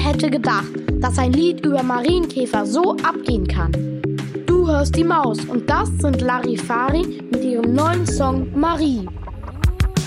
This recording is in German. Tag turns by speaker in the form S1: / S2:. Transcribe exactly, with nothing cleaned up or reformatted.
S1: hätte gedacht, dass ein Lied über Marienkäfer so abgehen kann? Du hörst die Maus und das sind Larifari mit ihrem neuen Song Marie.